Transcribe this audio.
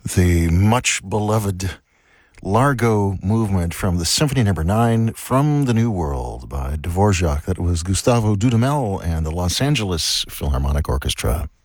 The much beloved Largo movement from the Symphony No. 9 from the New World by Dvorak. That was Gustavo Dudamel and the Los Angeles Philharmonic Orchestra.